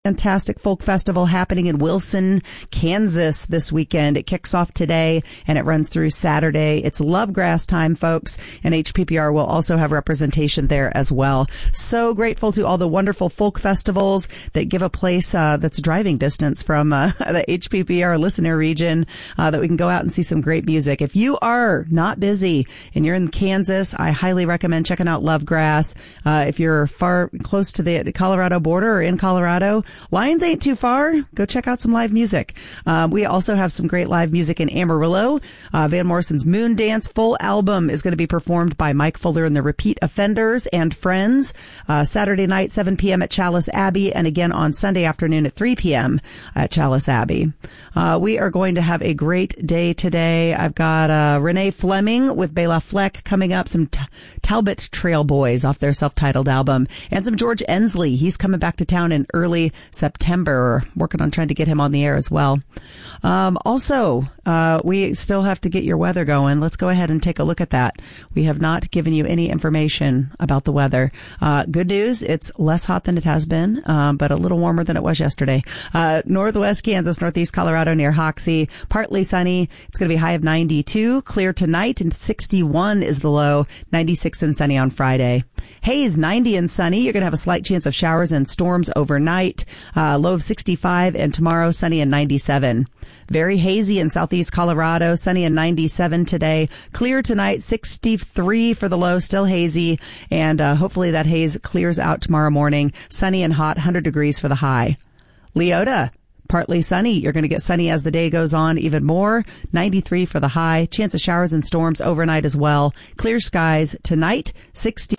Fantastic folk festival happening in Wilson, Kansas this weekend. It kicks off today and it runs through Saturday. It's Lovegrass time, folks, and HPPR will also have representation there as well. So grateful to all the wonderful folk festivals that give a place that's driving distance from the HPPR listener region that we can go out and see some great music. If you are not busy and you're in Kansas, I highly recommend checking out Lovegrass. If you're close to the Colorado border or in Colorado, Lions ain't too far. Go check out some live music. We also have some great live music in Amarillo. Van Morrison's Moon Dance full album is going to be performed by Mike Fuller and the Repeat Offenders and Friends. Saturday night, 7 p.m. at Chalice Abbey, and again on Sunday afternoon at 3 p.m. at Chalice Abbey. We are going to have a great day today. I've got Renee Fleming with Bela Fleck coming up, some Talbot Trail Boys off their self-titled album, and some George Ensley. He's coming back to town in early September. Working on trying to get him on the air as well. Also, we still have to get your weather going. Let's go ahead and take a look at that. We have not given you any information about the weather. Good news, it's less hot than it has been, but a little warmer than it was yesterday. Northwest Kansas, northeast Colorado near Hoxie, partly sunny. It's going to be a high of 92, clear tonight, and 61 is the low, 96 and sunny on Friday. Haze, 90 and sunny. You're going to have a slight chance of showers and storms overnight. Low of 65, and tomorrow sunny and 97. Very hazy in southeast Colorado, sunny and 97 today. Clear tonight, 63 for the low, still hazy, and hopefully that haze clears out tomorrow morning. Sunny and hot, 100 degrees for the high. Leota, partly sunny. You're going to get sunny as the day goes on even more. 93 for the high. Chance of showers and storms overnight as well. Clear skies tonight, 60.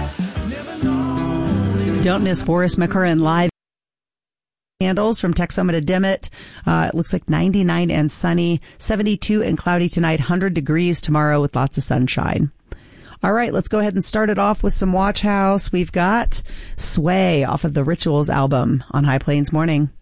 Don't miss Forrest McCurran live. Candles from Texoma to Dimmitt. It looks like 99 and sunny, 72 and cloudy tonight, 100 degrees tomorrow with lots of sunshine. All right, let's go ahead and start it off with some Watch House. We've got Sway off of the Rituals album on High Plains Morning.